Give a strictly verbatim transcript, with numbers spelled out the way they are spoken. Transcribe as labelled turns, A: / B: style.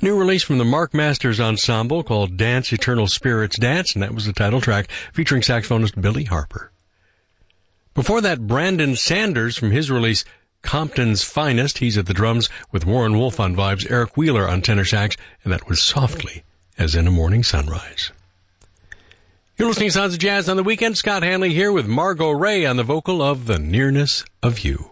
A: New release from the Mark Masters Ensemble called Dance, Eternal Spirits Dance, and that was the title track featuring saxophonist Billy Harper. Before that, Brandon Sanders from his release Compton's Finest. He's at the drums with Warren Wolf on vibes, Eric Wheeler on tenor sax, and that was Softly as in a Morning Sunrise. You're listening to Sounds of Jazz on the Weekend. Scott Hanley here with Margot Ray on the vocal of The Nearness of You.